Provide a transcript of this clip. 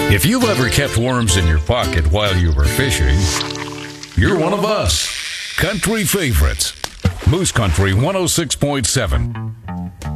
If you've ever kept worms in your pocket while you were fishing, you're one of us. Country favorites. Moose Country 106.7.